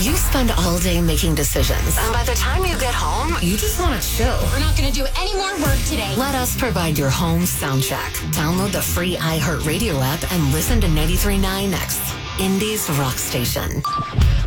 You spend all day making decisions, and by the time you get home, you just want to chill. We're not going to do any more work today. Let us provide your home sound check. Download the free iHeartRadio app and listen to 93.9 X, Indy's rock station.